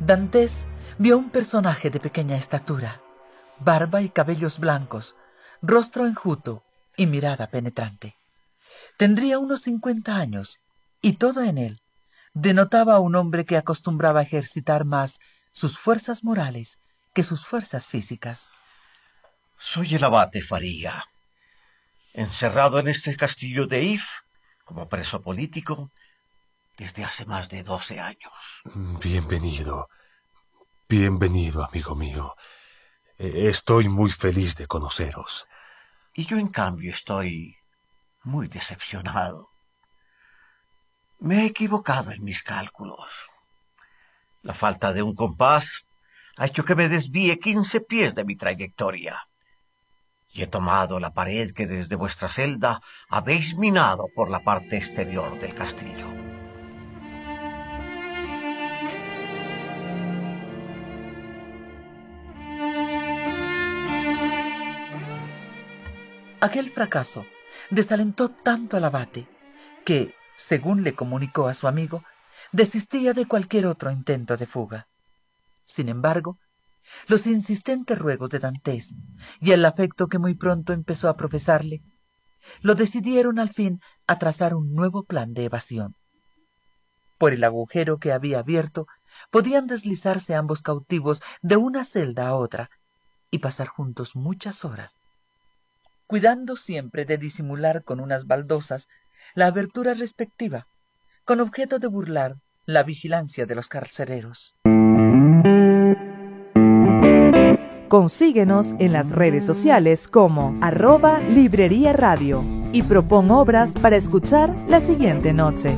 Dantes vio un personaje de pequeña estatura, barba y cabellos blancos, rostro enjuto y mirada penetrante. Tendría unos 50 años, y todo en él denotaba a un hombre que acostumbraba a ejercitar más sus fuerzas morales que sus fuerzas físicas. Soy el abate Faría, encerrado en este castillo de If como preso político desde hace más de 12 años. Bienvenido, bienvenido, amigo mío. Estoy muy feliz de conoceros. Y yo, en cambio, estoy muy decepcionado. Me he equivocado en mis cálculos. La falta de un compás ha hecho que me desvíe 15 pies de mi trayectoria. Y he tomado la pared que desde vuestra celda habéis minado por la parte exterior del castillo. Aquel fracaso desalentó tanto al abate que, según le comunicó a su amigo, desistía de cualquier otro intento de fuga. Sin embargo, los insistentes ruegos de Dantes y el afecto que muy pronto empezó a profesarle, lo decidieron al fin a trazar un nuevo plan de evasión. Por el agujero que había abierto, podían deslizarse ambos cautivos de una celda a otra y pasar juntos muchas horas, cuidando siempre de disimular con unas baldosas la abertura respectiva, con objeto de burlar la vigilancia de los carcereros. Consíguenos en las redes sociales como @Librería Radio y propon obras para escuchar la siguiente noche.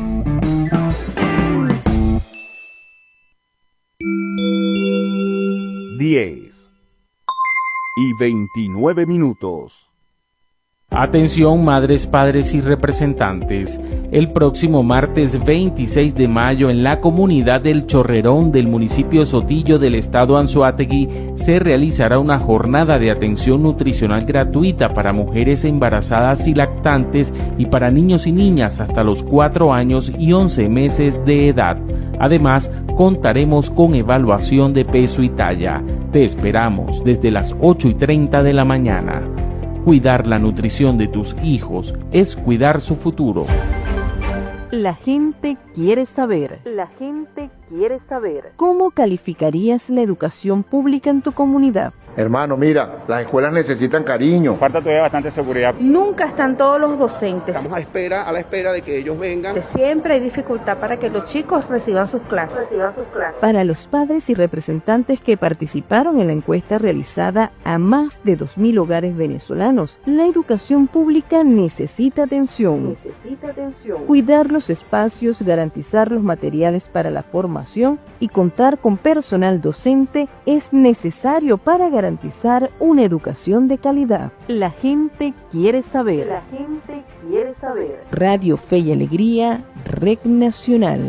Diez y 29 minutos. Atención, madres, padres y representantes. El próximo martes 26 de mayo en la comunidad del Chorrerón del municipio Sotillo del estado Anzoátegui se realizará una jornada de atención nutricional gratuita para mujeres embarazadas y lactantes y para niños y niñas hasta los 4 años y 11 meses de edad. Además, contaremos con evaluación de peso y talla. Te esperamos desde las 8:30 de la mañana. Cuidar la nutrición de tus hijos es cuidar su futuro. La gente quiere saber. La gente quiere saber. ¿Cómo calificarías la educación pública en tu comunidad? Hermano, mira, las escuelas necesitan cariño. Falta todavía bastante seguridad. Nunca están todos los docentes. Estamos a la espera de que ellos vengan. Siempre hay dificultad para que los chicos reciban sus clases. Para los padres y representantes que participaron en la encuesta realizada a más de 2.000 hogares venezolanos, la educación pública necesita atención. Cuidar los espacios, garantizar los materiales para la formación y contar con personal docente es necesario para garantizar una educación de calidad. La gente quiere saber. La gente quiere saber. Radio Fe y Alegría, Red Nacional.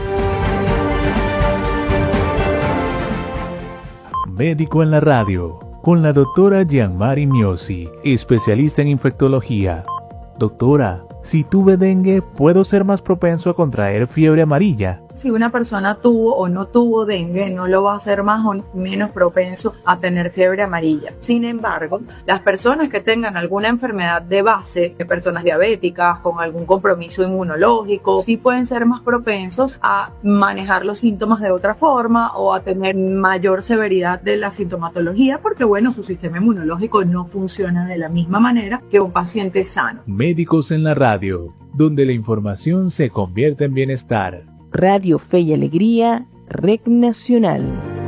Médico en la radio, con la doctora Gianmari Miosi, especialista en infectología. Doctora, si tuve dengue, ¿puedo ser más propenso a contraer fiebre amarilla? Si una persona tuvo o no tuvo dengue, no lo va a hacer más o menos propenso a tener fiebre amarilla. Sin embargo, las personas que tengan alguna enfermedad de base, personas diabéticas con algún compromiso inmunológico, sí pueden ser más propensos a manejar los síntomas de otra forma o a tener mayor severidad de la sintomatología porque, bueno, su sistema inmunológico no funciona de la misma manera que un paciente sano. Médicos en la radio, donde la información se convierte en bienestar. Radio Fe y Alegría, Red Nacional.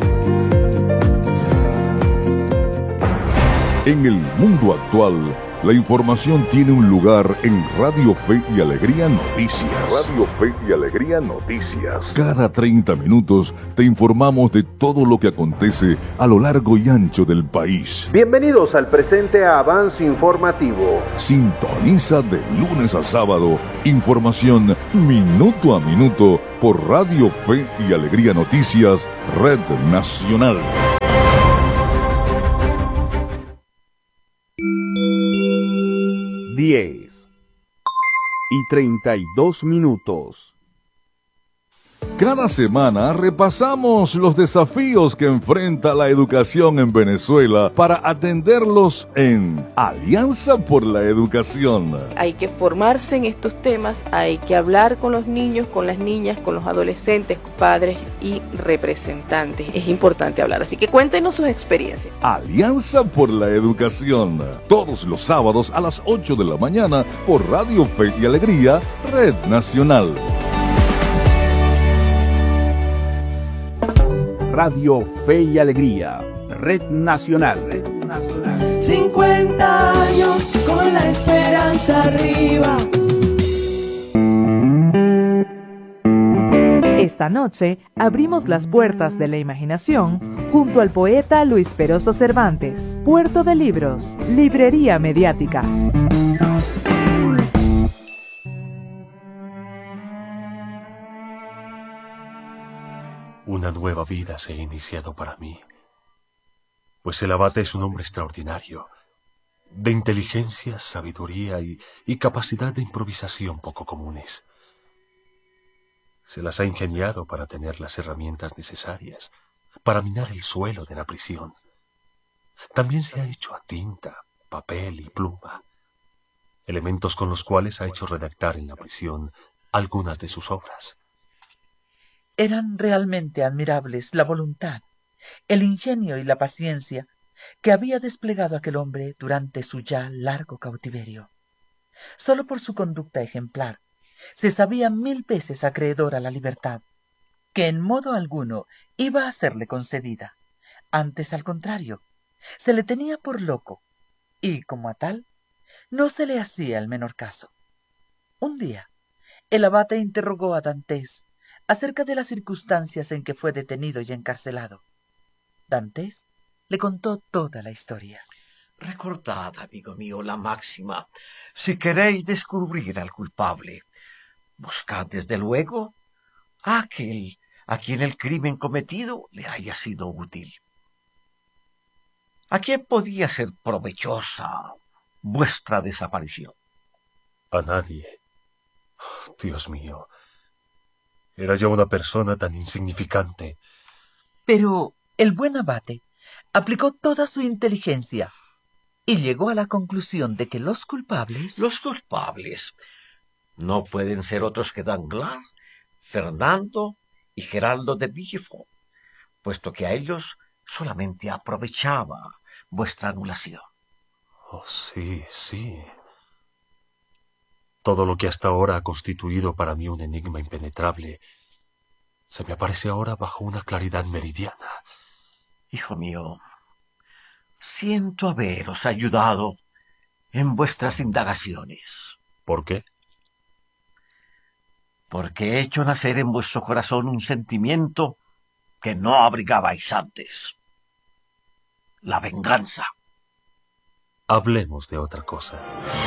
En el mundo actual, la información tiene un lugar en Radio Fe y Alegría Noticias. Radio Fe y Alegría Noticias. Cada 30 minutos te informamos de todo lo que acontece a lo largo y ancho del país. Bienvenidos al presente avance informativo. Sintoniza de lunes a sábado información minuto a minuto por Radio Fe y Alegría Noticias, Red Nacional. 10 y 32 minutos. Cada semana repasamos los desafíos que enfrenta la educación en Venezuela para atenderlos en Alianza por la Educación. Hay que formarse en estos temas, hay que hablar con los niños, con las niñas, con los adolescentes, padres y representantes. Es importante hablar, así que cuéntenos sus experiencias. Alianza por la Educación, todos los sábados a las 8 de la mañana por Radio Fe y Alegría, Red Nacional. Radio Fe y Alegría, Red Nacional. 50 años con la esperanza arriba. Esta noche abrimos las puertas de la imaginación junto al poeta Luis Peroso Cervantes. Puerto de Libros, Librería Mediática. Una nueva vida se ha iniciado para mí, pues el abate es un hombre extraordinario, de inteligencia, sabiduría y capacidad de improvisación poco comunes. Se las ha ingeniado para tener las herramientas necesarias para minar el suelo de la prisión. También se ha hecho a tinta, papel y pluma, elementos con los cuales ha hecho redactar en la prisión algunas de sus obras. Eran realmente admirables la voluntad, el ingenio y la paciencia que había desplegado aquel hombre durante su ya largo cautiverio. Solo por su conducta ejemplar se sabía 1000 veces acreedor a la libertad, que en modo alguno iba a serle concedida. Antes, al contrario, se le tenía por loco, y como a tal, no se le hacía el menor caso. Un día, el abate interrogó a Dantes acerca de las circunstancias en que fue detenido y encarcelado. Dantes le contó toda la historia. Recordad, amigo mío, la máxima: si queréis descubrir al culpable, buscad desde luego a aquel a quien el crimen cometido le haya sido útil. ¿A quién podía ser provechosa vuestra desaparición? A nadie. Dios mío. Era yo una persona tan insignificante. Pero el buen abate aplicó toda su inteligencia y llegó a la conclusión de que los culpables no pueden ser otros que Danglars, Fernando y Geraldo de Villefort, puesto que a ellos solamente aprovechaba vuestra anulación. Oh, sí, sí. Todo lo que hasta ahora ha constituido para mí un enigma impenetrable se me aparece ahora bajo una claridad meridiana. Hijo mío, siento haberos ayudado en vuestras indagaciones. ¿Por qué? Porque he hecho nacer en vuestro corazón un sentimiento que no abrigabais antes: la venganza. Hablemos de otra cosa.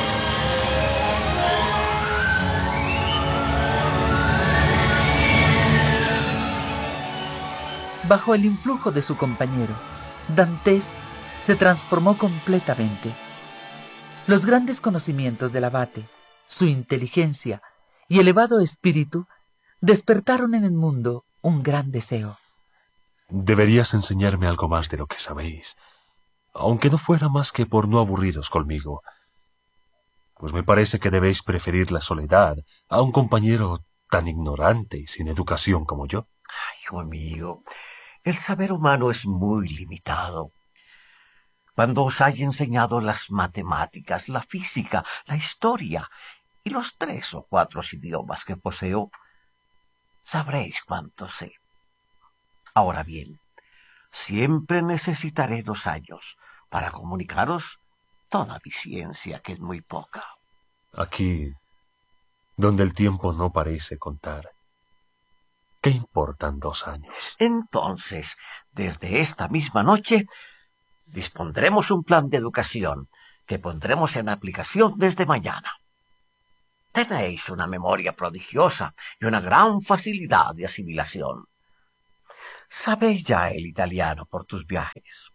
Bajo el influjo de su compañero, Dantes se transformó completamente. Los grandes conocimientos del abate, su inteligencia y elevado espíritu despertaron en el mundo un gran deseo. Deberías enseñarme algo más de lo que sabéis, aunque no fuera más que por no aburriros conmigo, pues me parece que debéis preferir la soledad a un compañero tan ignorante y sin educación como yo. Hijo mío, el saber humano es muy limitado. Cuando os haya enseñado las matemáticas, la física, la historia y los 3 o 4 idiomas que poseo, sabréis cuánto sé. Ahora bien, siempre necesitaré 2 años para comunicaros toda mi ciencia, que es muy poca. Aquí, donde el tiempo no parece contar, ¿qué importan 2 años? Entonces, desde esta misma noche, dispondremos un plan de educación que pondremos en aplicación desde mañana. Tenéis una memoria prodigiosa y una gran facilidad de asimilación. Sabéis ya el italiano por tus viajes.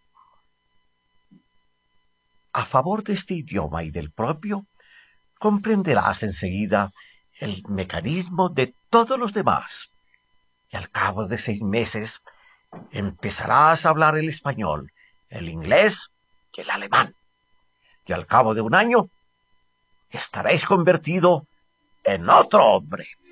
A favor de este idioma y del propio, comprenderás enseguida el mecanismo de todos los demás. y al cabo de 6 meses empezarás a hablar el español, el inglés y el alemán. Y al cabo de 1 año estaréis convertido en otro hombre.